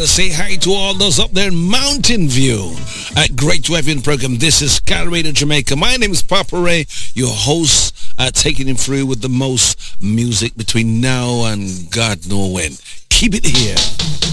Gotta say hi to all those up there in Mountain View at Great Wevian Program. This is Cal Radio Jamaica. My name is Papa Ray, your host, taking him through with the most music between now and God know when. Keep it here.